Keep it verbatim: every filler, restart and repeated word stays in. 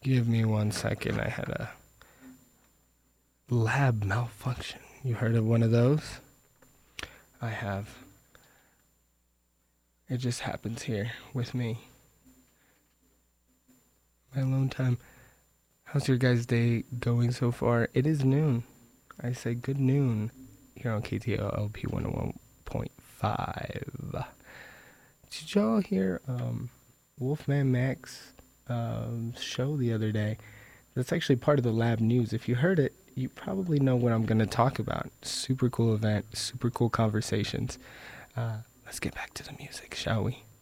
Give me one second. I had a lab malfunction. You heard of one of those? I have. It just happens here with me. My alone time. How's your guys' day going so far? It is noon. I say good noon here on K T O L P one oh one point five. Did y'all hear um, Wolfman Mac's um, show the other day? That's actually part of the lab news. If you heard it, you probably know what I'm going to talk about. Super cool event, super cool conversations. Uh, let's get back to the music, shall we?